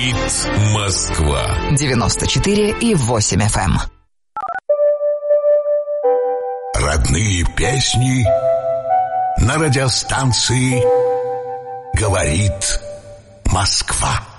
Говорит Москва. 94,8 FM. Родные песни на радиостанции «Говорит Москва».